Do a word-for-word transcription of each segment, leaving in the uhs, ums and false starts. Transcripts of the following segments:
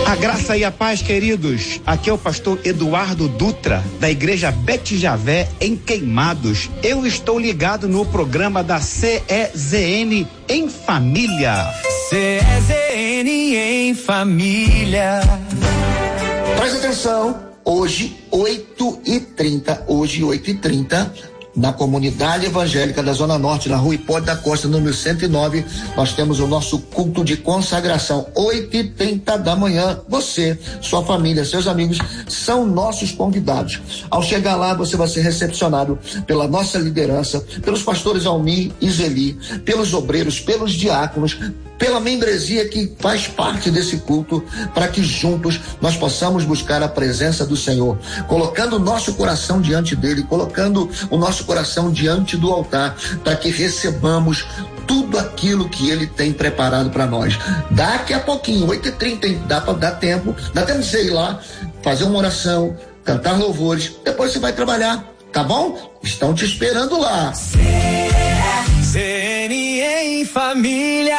A graça e a paz, queridos. Aqui é o pastor Eduardo Dutra, da igreja Bet Javé, em Queimados. Eu estou ligado no programa da C E Z N em Família. C E Z N em Família. Presta atenção, hoje, oito e trinta, hoje, oito e trinta, na comunidade evangélica da Zona Norte, na rua Hipólito da Costa, número cento e nove, nós temos o nosso culto de consagração, oito e trinta da manhã. Você, sua família, seus amigos são nossos convidados. Ao chegar lá, você vai ser recepcionado pela nossa liderança, pelos pastores Almir e Zeli, pelos obreiros, pelos diáconos, pela membresia que faz parte desse culto, para que juntos nós possamos buscar a presença do Senhor, colocando o nosso coração diante dele, colocando o nosso coração diante do altar, para que recebamos tudo aquilo que ele tem preparado para nós. Daqui a pouquinho, oito e trinta, dá para dar tempo, dá tempo de você ir lá, fazer uma oração, cantar louvores, depois você vai trabalhar, tá bom? Estão te esperando lá. C E Z N em Família.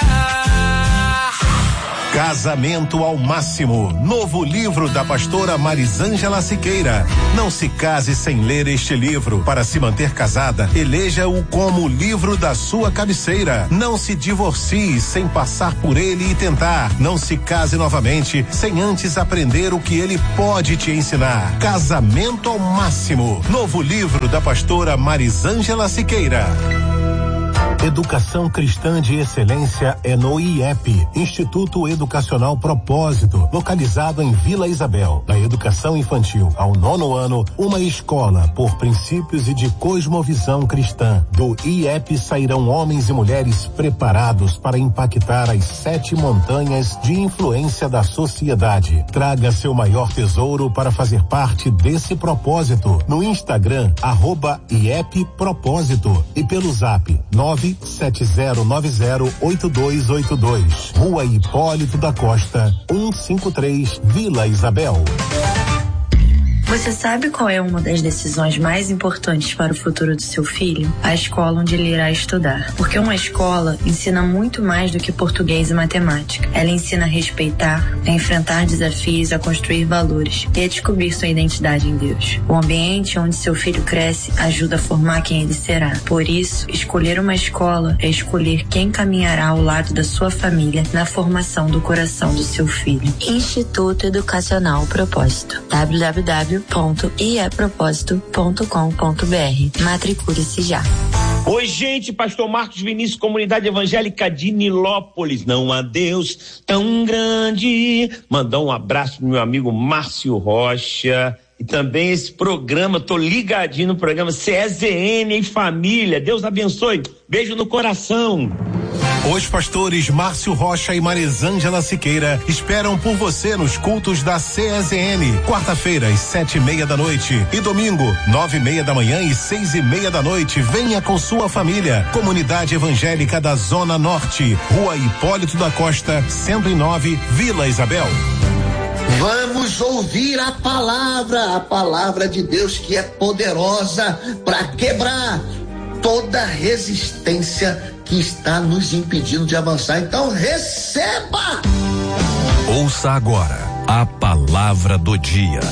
Casamento ao Máximo, novo livro da pastora Marisângela Siqueira. Não se case sem ler este livro. Para se manter casada, eleja-o como o livro da sua cabeceira. Não se divorcie sem passar por ele e tentar. Não se case novamente sem antes aprender o que ele pode te ensinar. Casamento ao Máximo, novo livro da pastora Marisângela Siqueira. Educação cristã de excelência é no I E P, Instituto Educacional Propósito, localizado em Vila Isabel. Da educação infantil ao nono ano, uma escola por princípios e de cosmovisão cristã. Do I E P sairão homens e mulheres preparados para impactar as sete montanhas de influência da sociedade. Traga seu maior tesouro para fazer parte desse propósito no Instagram, arroba I E P Propósito, e pelo zap nove sete zero nove zero oito dois oito dois. Rua Hipólito da Costa, cento e cinquenta e três, Vila Isabel. Você sabe qual é uma das decisões mais importantes para o futuro do seu filho? A escola onde ele irá estudar. Porque uma escola ensina muito mais do que português e matemática. Ela ensina a respeitar, a enfrentar desafios, a construir valores e a descobrir sua identidade em Deus. O ambiente onde seu filho cresce ajuda a formar quem ele será. Por isso, escolher uma escola é escolher quem caminhará ao lado da sua família na formação do coração do seu filho. Instituto Educacional Propósito. w w w ponto i e propósito ponto com ponto b r. Matricule-se já. Oi, gente, pastor Marcos Vinícius, comunidade evangélica de Nilópolis. Não há Deus tão grande. Mandar um abraço pro meu amigo Márcio Rocha. E também esse programa, tô ligadinho no programa C E Z N em Família. Deus abençoe. Beijo no coração. Os pastores Márcio Rocha e Marisângela Siqueira esperam por você nos cultos da C E Z N. Quarta-feira, às sete e meia da noite. E domingo, nove e meia da manhã e seis e meia da noite. Venha com sua família. Comunidade Evangélica da Zona Norte. Rua Hipólito da Costa, cento e nove, Vila Isabel. Vamos ouvir a palavra, a palavra de Deus, que é poderosa para quebrar toda resistência que está nos impedindo de avançar. Então receba! Ouça agora a palavra do dia.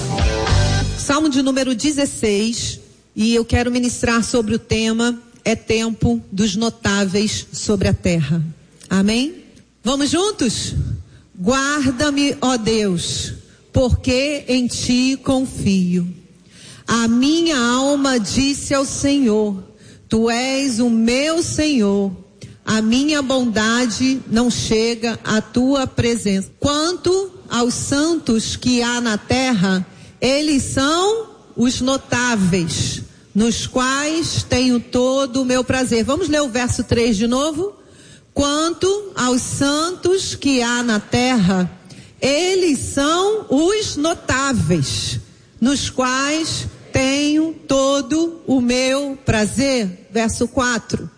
Salmo de número dezesseis, e eu quero ministrar sobre o tema É tempo dos notáveis sobre a terra. Amém? Vamos juntos? Guarda-me, ó Deus, porque em ti confio. A minha alma disse ao Senhor: tu és o meu Senhor. A minha bondade não chega à tua presença. Quanto aos santos que há na terra, eles são os notáveis, nos quais tenho todo o meu prazer. Vamos ler o verso três de novo? Quanto aos santos que há na terra, eles são os notáveis, nos quais tenho todo o meu prazer. Verso quatro.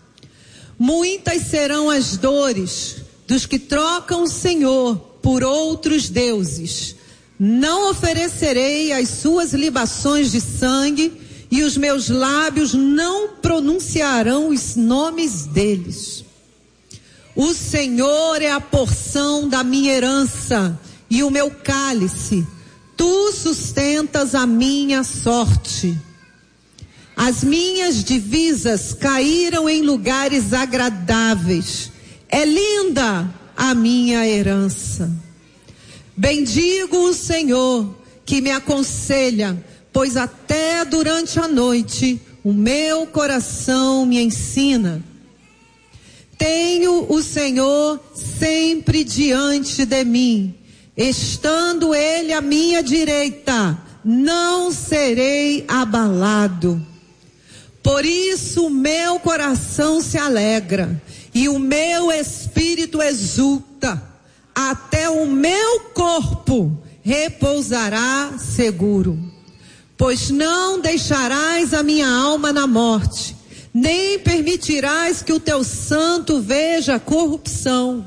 Muitas serão as dores dos que trocam o Senhor por outros deuses. Não oferecerei as suas libações de sangue, e os meus lábios não pronunciarão os nomes deles. O Senhor é a porção da minha herança, e o meu cálice. Tu sustentas a minha sorte. As minhas divisas caíram em lugares agradáveis. É linda a minha herança. Bendigo o Senhor que me aconselha, pois até durante a noite o meu coração me ensina. Tenho o Senhor sempre diante de mim, estando Ele à minha direita, não serei abalado. Por isso o meu coração se alegra e o meu espírito exulta, até o meu corpo repousará seguro. Pois não deixarás a minha alma na morte, nem permitirás que o teu santo veja corrupção.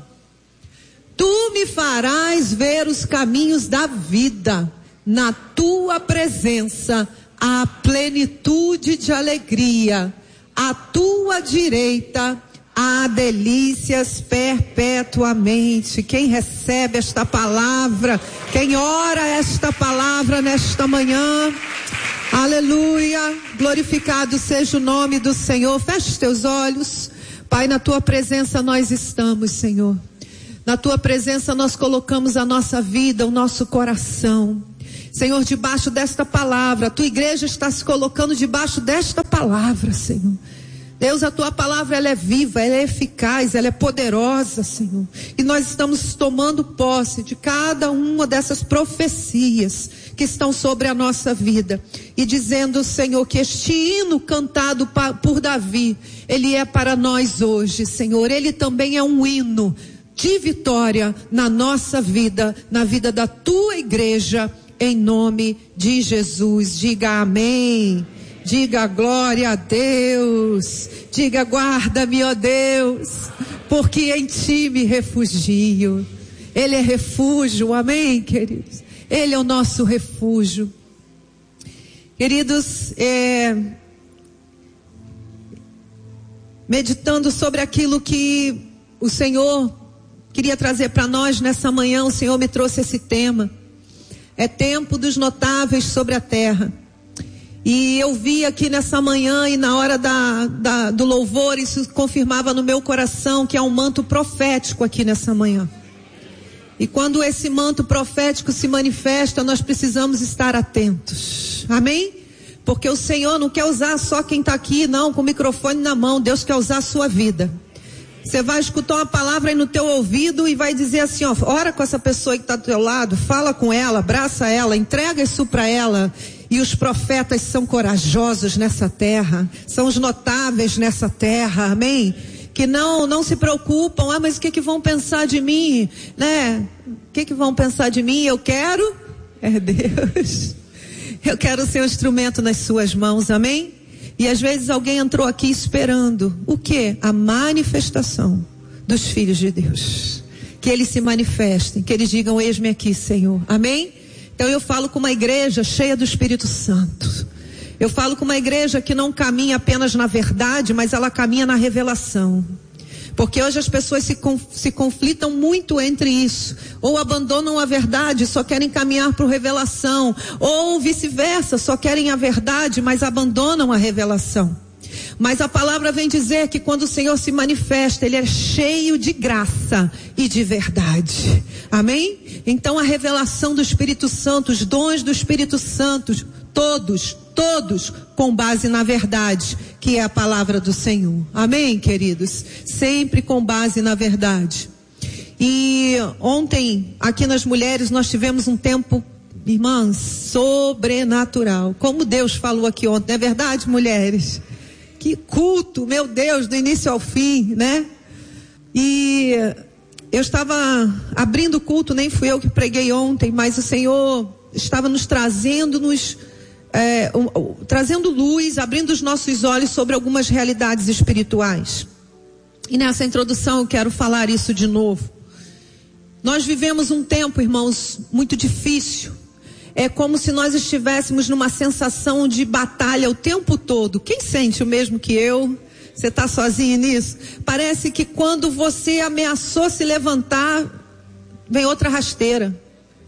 Tu me farás ver os caminhos da vida, na tua presença há plenitude de alegria, à tua direita há delícias perpetuamente. Quem recebe esta palavra, quem ora esta palavra nesta manhã, aleluia, glorificado seja o nome do Senhor. Feche teus olhos. Pai, na tua presença nós estamos, Senhor. Na tua presença nós colocamos a nossa vida, o nosso coração. Senhor, debaixo desta palavra, a tua igreja está se colocando debaixo desta palavra, Senhor. Deus, a tua palavra, ela é viva, ela é eficaz, ela é poderosa, Senhor. E nós estamos tomando posse de cada uma dessas profecias que estão sobre a nossa vida. E dizendo, Senhor, que este hino cantado por Davi, ele é para nós hoje, Senhor. Ele também é um hino de vitória na nossa vida, na vida da tua igreja, em nome de Jesus. Diga amém. Diga glória a Deus. Diga guarda-me, ó Deus, porque em ti me refugio. Ele é refúgio, amém, queridos? Ele é o nosso refúgio. Queridos, é, meditando sobre aquilo que o Senhor queria trazer para nós nessa manhã, o Senhor me trouxe esse tema. É tempo dos notáveis sobre a terra. E eu vi aqui nessa manhã e na hora da, da, do louvor, isso confirmava no meu coração que há um manto profético aqui nessa manhã. E quando esse manto profético se manifesta, nós precisamos estar atentos. Amém? Porque o Senhor não quer usar só quem está aqui, não, com o microfone na mão. Deus quer usar a sua vida. Você vai escutar uma palavra aí no teu ouvido e vai dizer assim, ó, ora com essa pessoa que está do teu lado, fala com ela, abraça ela, entrega isso para ela. E os profetas são corajosos nessa terra, são os notáveis nessa terra, amém? Que não, não se preocupam, ah, mas o que que vão pensar de mim, né? O que que vão pensar de mim? Eu quero, é Deus, eu quero ser um instrumento nas suas mãos, amém? E às vezes alguém entrou aqui esperando o quê? A manifestação dos filhos de Deus. Que eles se manifestem, que eles digam, eis-me aqui, Senhor. Amém? Então eu falo com uma igreja cheia do Espírito Santo. Eu falo com uma igreja que não caminha apenas na verdade, mas ela caminha na revelação. Porque hoje as pessoas se, se conflitam muito entre isso. Ou abandonam a verdade, só querem caminhar para a revelação. Ou vice-versa, só querem a verdade, mas abandonam a revelação. Mas a palavra vem dizer que quando o Senhor se manifesta, Ele é cheio de graça e de verdade. Amém? Então a revelação do Espírito Santo, os dons do Espírito Santo, todos, todos com base na verdade, que é a palavra do Senhor. Amém, queridos? Sempre com base na verdade. E ontem, aqui nas mulheres, nós tivemos um tempo, irmãs, sobrenatural. Como Deus falou aqui ontem, não é verdade, mulheres? Que culto, meu Deus, do início ao fim, né? E eu estava abrindo o culto, nem fui eu que preguei ontem, mas o Senhor estava nos trazendo, nos é, um, um, trazendo luz, abrindo os nossos olhos sobre algumas realidades espirituais. E nessa introdução eu quero falar isso de novo. Nós vivemos um tempo, irmãos, muito difícil. É como se nós estivéssemos numa sensação de batalha o tempo todo. Quem sente o mesmo que eu? Você está sozinho nisso? Parece que quando você ameaçou se levantar, vem outra rasteira.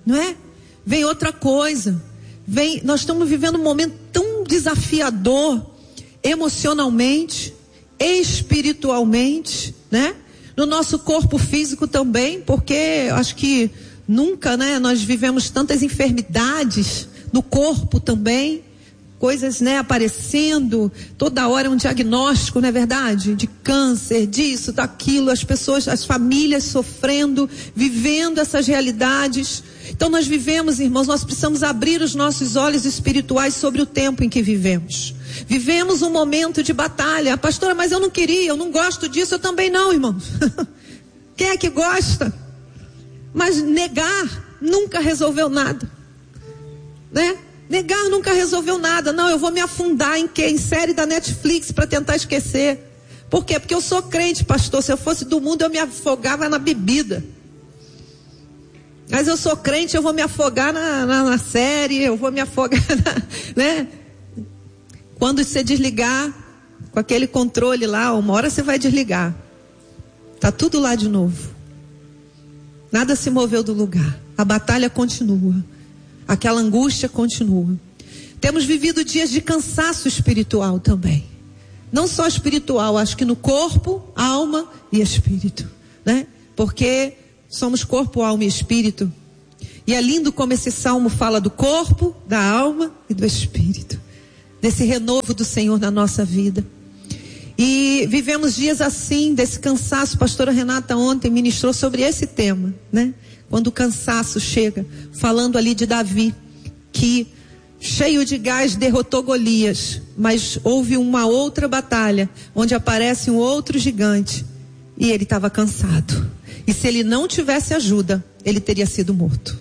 não é? Vem outra coisa. Vem, nós estamos vivendo um momento tão desafiador, emocionalmente, espiritualmente, né? No nosso corpo físico também, porque acho que nunca, né? Nós vivemos tantas enfermidades no corpo também, coisas, né, aparecendo, toda hora um diagnóstico, não é verdade? De câncer, disso, daquilo, as pessoas, as famílias sofrendo, vivendo essas realidades. Então nós vivemos, irmãos, nós precisamos abrir os nossos olhos espirituais sobre o tempo em que vivemos. Vivemos um momento de batalha. Pastora, mas eu não queria, eu não gosto disso, eu também não, irmãos. Quem é que gosta? Mas negar nunca resolveu nada, né? Negar nunca resolveu nada. Não, eu vou me afundar em quê? Em série da Netflix para tentar esquecer. Por quê? Porque eu sou crente, pastor. Se eu fosse do mundo, eu me afogava na bebida. Mas eu sou crente, eu vou me afogar na, na, na série, eu vou me afogar na, né? Quando você desligar com aquele controle lá, uma hora você vai desligar. Tá tudo lá de novo. Nada se moveu do lugar. A batalha continua. Aquela angústia continua. Temos vivido dias de cansaço espiritual também. Não só espiritual, acho que no corpo, alma e espírito, né? Porque somos corpo, alma e espírito. E é lindo como esse salmo fala do corpo, da alma e do espírito. Desse renovo do Senhor na nossa vida. E vivemos dias assim, desse cansaço. A pastora Renata ontem ministrou sobre esse tema, né? Quando o cansaço chega, falando ali de Davi, que cheio de gás derrotou Golias, mas houve uma outra batalha, onde aparece um outro gigante, e ele estava cansado. E se ele não tivesse ajuda, ele teria sido morto.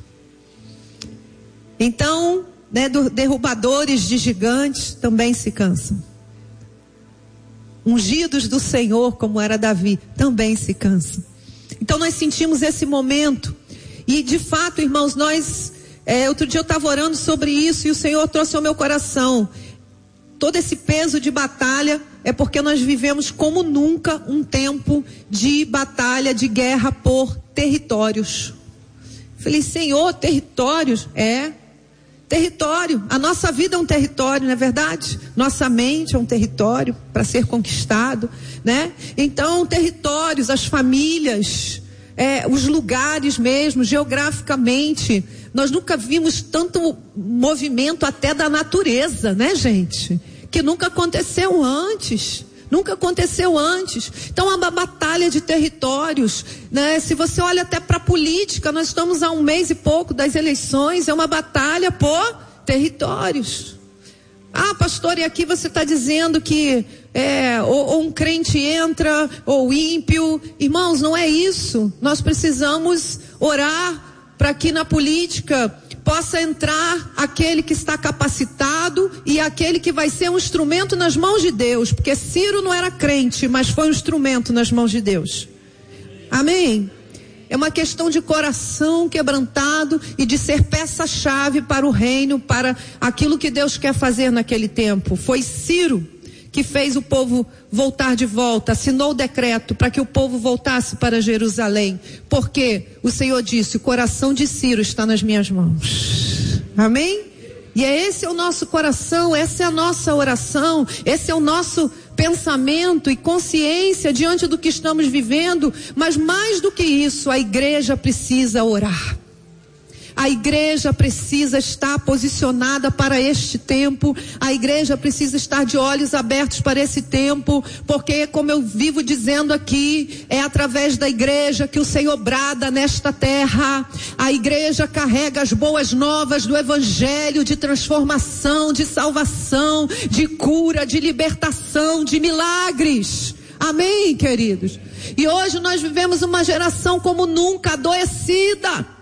Então, né, derrubadores de gigantes também se cansam. Ungidos do Senhor, como era Davi, também se cansam. Então nós sentimos esse momento. E de fato, irmãos, nós, é, outro dia eu estava orando sobre isso e o Senhor trouxe ao meu coração. Todo esse peso de batalha é porque nós vivemos como nunca um tempo de batalha, de guerra por territórios. Falei, Senhor, territórios? É, território. A nossa vida é um território, não é verdade? Nossa mente é um território para ser conquistado, né? Então, territórios, as famílias... É, os lugares mesmo, geograficamente, nós nunca vimos tanto movimento até da natureza, né, gente? Que nunca aconteceu antes, nunca aconteceu antes. Então é uma batalha de territórios, né? Se você olha até para a política, nós estamos há um mês e pouco das eleições, é uma batalha por territórios. Ah, pastor, e aqui você está dizendo que é, ou, ou um crente entra, ou ímpio. Irmãos, não é isso. Nós precisamos orar para que na política possa entrar aquele que está capacitado e aquele que vai ser um instrumento nas mãos de Deus. Porque Ciro não era crente, mas foi um instrumento nas mãos de Deus. Amém? É uma questão de coração quebrantado e de ser peça-chave para o reino, para aquilo que Deus quer fazer naquele tempo. Foi Ciro que fez o povo voltar de volta, assinou o decreto para que o povo voltasse para Jerusalém. Porque o Senhor disse, o coração de Ciro está nas minhas mãos. Amém? E é esse é o nosso coração, essa é a nossa oração, esse é o nosso pensamento e consciência diante do que estamos vivendo. Mas mais do que isso, a igreja precisa orar. A igreja precisa estar posicionada para este tempo. A igreja precisa estar de olhos abertos para esse tempo, porque, como eu vivo dizendo aqui, é através da igreja que o Senhor brada nesta terra. A igreja carrega as boas novas do evangelho, de transformação, de salvação, de cura, de libertação, de milagres. Amém, queridos? E hoje nós vivemos uma geração como nunca adoecida.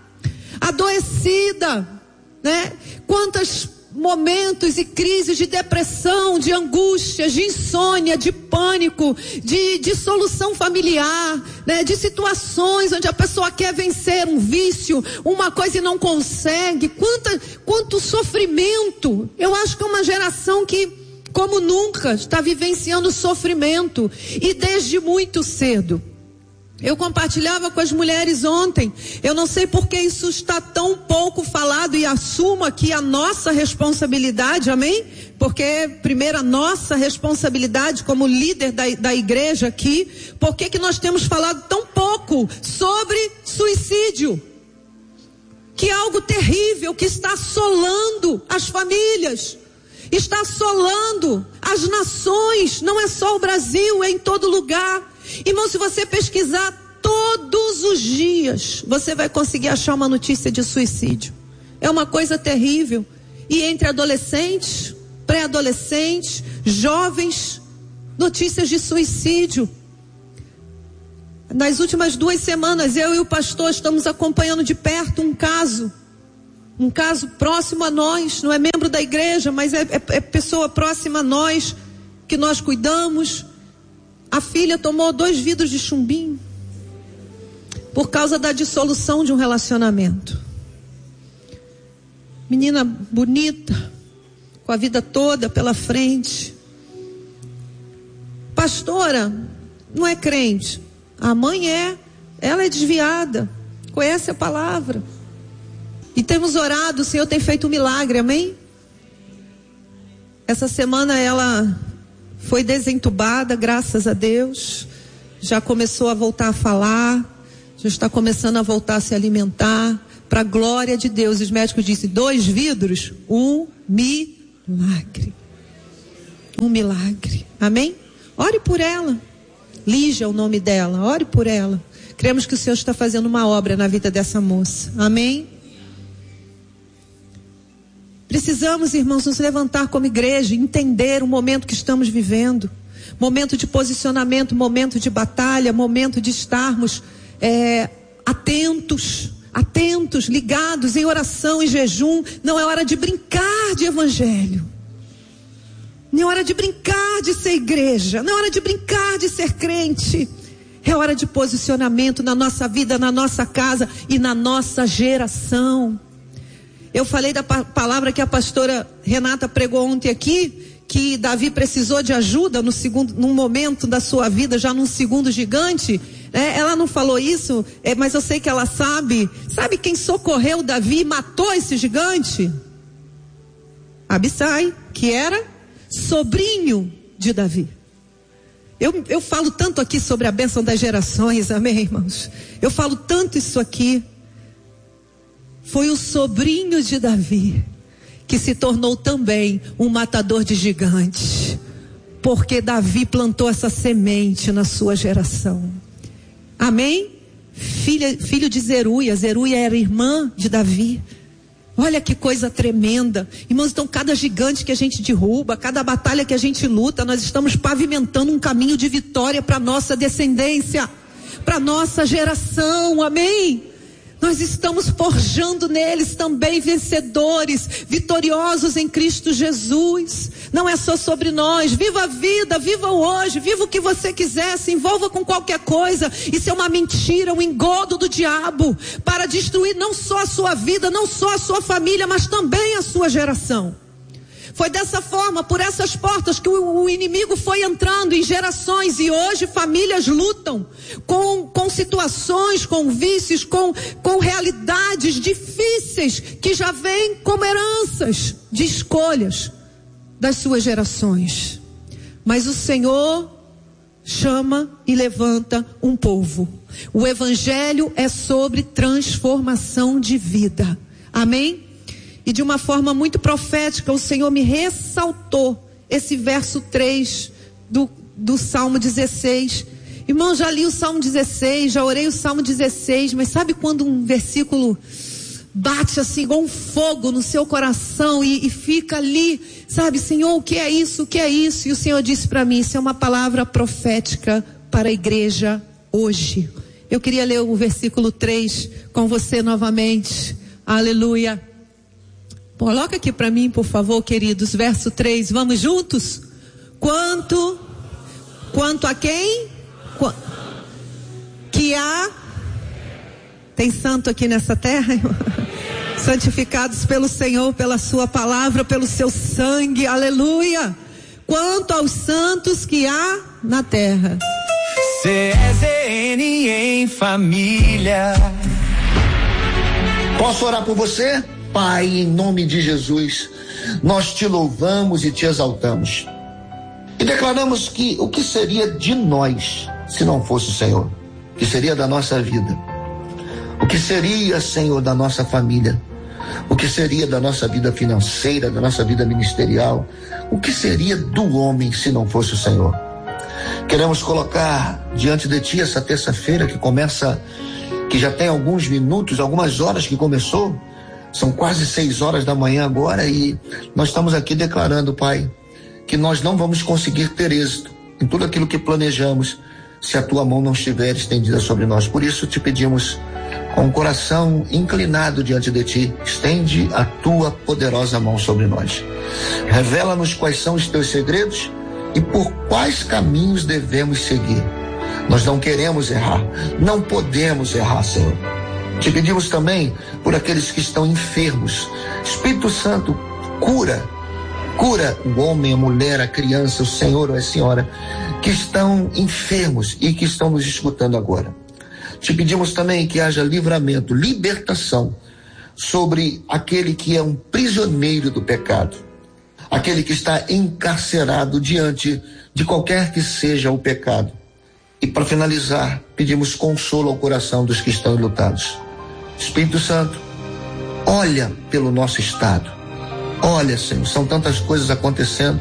Adoecida, né? Quantos momentos e crises de depressão, de angústia, de insônia, de pânico, de dissolução familiar, né? De situações onde a pessoa quer vencer um vício, uma coisa e não consegue. Quanta, quanto sofrimento. Eu acho que é uma geração que, como nunca, está vivenciando sofrimento, e desde muito cedo. Eu compartilhava com as mulheres ontem, eu não sei por que isso está tão pouco falado, e assumo aqui a nossa responsabilidade, amém? Porque primeiro a nossa responsabilidade como líder da, da igreja aqui, por que que nós temos falado tão pouco sobre suicídio? Que é algo terrível que está assolando as famílias, está assolando as nações, não é só o Brasil, é em todo lugar. Irmão, se você pesquisar todos os dias, você vai conseguir achar uma notícia de suicídio. É uma coisa terrível. E entre adolescentes, pré-adolescentes, jovens, notícias de suicídio. Nas últimas duas semanas, eu e o pastor estamos acompanhando de perto um caso. Um caso próximo a nós, não é membro da igreja, mas é, é, é pessoa próxima a nós, que nós cuidamos. A filha tomou dois vidros de chumbinho por causa da dissolução de um relacionamento. Menina bonita, com a vida toda pela frente. Pastora, não é crente. A mãe é, ela é desviada, conhece a palavra. E temos orado, o Senhor tem feito um milagre, amém? Essa semana ela foi desentubada, graças a Deus. Já começou a voltar a falar, já está começando a voltar a se alimentar. Para a glória de Deus, os médicos disseram, dois vidros, um milagre. Um milagre, amém? Ore por ela. Lígia é o nome dela, ore por ela. Cremos que o Senhor está fazendo uma obra na vida dessa moça, amém? Precisamos, irmãos, nos levantar como igreja, entender o momento que estamos vivendo, momento de posicionamento, momento de batalha, momento de estarmos é, atentos, atentos, ligados em oração e jejum. Não é hora de brincar de evangelho, não é hora de brincar de ser igreja, não é hora de brincar de ser crente. É hora de posicionamento na nossa vida, na nossa casa e na nossa geração. Eu falei da palavra que a pastora Renata pregou ontem aqui, que Davi precisou de ajuda no segundo, num momento da sua vida, já num segundo gigante. É, ela não falou isso, é, mas eu sei que ela sabe. Sabe quem socorreu Davi e matou esse gigante? Abissai, que era sobrinho de Davi. Eu, eu falo tanto aqui sobre a bênção das gerações, amém, irmãos? Eu falo tanto isso aqui. Foi o sobrinho de Davi que se tornou também um matador de gigantes, porque Davi plantou essa semente na sua geração, amém? Filha, filho de Zeruia, Zeruia era irmã de Davi. Olha que coisa tremenda, irmãos. Então cada gigante que a gente derruba, cada batalha que a gente luta, nós estamos pavimentando um caminho de vitória para nossa descendência, para nossa geração, amém? Nós estamos forjando neles também vencedores, vitoriosos em Cristo Jesus. Não é só sobre nós. Viva a vida, viva o hoje, viva o que você quiser, se envolva com qualquer coisa. Isso é uma mentira, um engodo do diabo para destruir não só a sua vida, não só a sua família, mas também a sua geração. Foi dessa forma, por essas portas, que o, o inimigo foi entrando em gerações, e hoje famílias lutam com, com situações, com vícios, com, com realidades difíceis que já vêm como heranças de escolhas das suas gerações. Mas o Senhor chama e levanta um povo. O evangelho é sobre transformação de vida, amém? E de uma forma muito profética, o Senhor me ressaltou esse verso três do, do Salmo dezesseis. Irmão, já li o Salmo dezesseis, já orei o Salmo dezesseis, mas sabe quando um versículo bate assim, igual um fogo no seu coração e, e fica ali, sabe, Senhor, o que é isso, o que é isso? E o Senhor disse para mim, isso é uma palavra profética para a igreja hoje. Eu queria ler o versículo três com você novamente, aleluia. Coloca aqui para mim, por favor, queridos, verso três, vamos juntos? Quanto, quanto a quem? Qu- que há, tem santo aqui nessa terra, irmão? Santificados pelo Senhor, pela sua palavra, pelo seu sangue, aleluia. Quanto aos santos que há na terra. C E Z N em família. Posso orar por você? Pai, em nome de Jesus, nós te louvamos e te exaltamos. E declaramos que o que seria de nós se não fosse o Senhor? O que seria da nossa vida? O que seria, Senhor, da nossa família? O que seria da nossa vida financeira, da nossa vida ministerial? O que seria do homem se não fosse o Senhor? Queremos colocar diante de Ti essa terça-feira que começa, que já tem alguns minutos, algumas horas que começou. São quase seis horas da manhã agora e nós estamos aqui declarando, Pai, que nós não vamos conseguir ter êxito em tudo aquilo que planejamos se a Tua mão não estiver estendida sobre nós. Por isso te pedimos, com o coração inclinado diante de Ti, estende a Tua poderosa mão sobre nós. Revela-nos quais são os Teus segredos e por quais caminhos devemos seguir. Nós não queremos errar, não podemos errar, Senhor. Te pedimos também por aqueles que estão enfermos. Espírito Santo, cura, cura o homem, a mulher, a criança, o senhor ou a senhora que estão enfermos e que estão nos escutando agora. Te pedimos também que haja livramento, libertação sobre aquele que é um prisioneiro do pecado, aquele que está encarcerado diante de qualquer que seja o pecado. E para finalizar, pedimos consolo ao coração dos que estão enlutados. Espírito Santo, olha pelo nosso estado. Olha, Senhor, são tantas coisas acontecendo.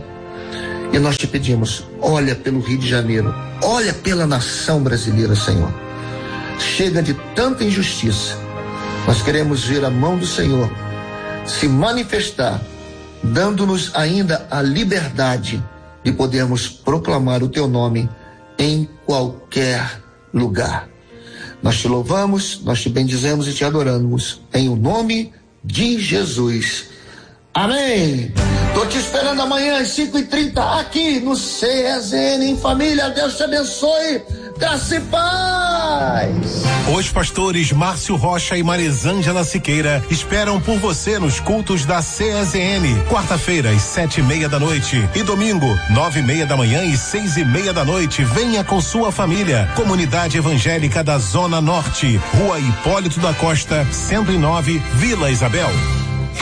E nós te pedimos, olha pelo Rio de Janeiro. Olha pela nação brasileira, Senhor. Chega de tanta injustiça. Nós queremos ver a mão do Senhor se manifestar, dando-nos ainda a liberdade de podermos proclamar o Teu nome em qualquer lugar. Nós te louvamos, nós te bendizemos e te adoramos em o nome de Jesus. Amém. Tô te esperando amanhã às cinco e trinta aqui no C E Z N em família. Deus te abençoe. Graça e paz. Os pastores Márcio Rocha e Marisângela Siqueira esperam por você nos cultos da C E Z N. Quarta-feira, às sete e meia da noite. E domingo, nove e meia da manhã e seis e meia da noite. Venha com sua família. Comunidade Evangélica da Zona Norte. Rua Hipólito da Costa, cento e nove, Vila Isabel.